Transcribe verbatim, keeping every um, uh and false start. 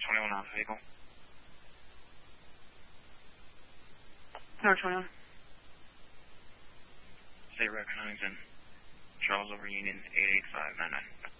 twenty-one Alpha vehicle. Tower twenty-one. State Record Huntington. Charles over Union eight eight five nine nine.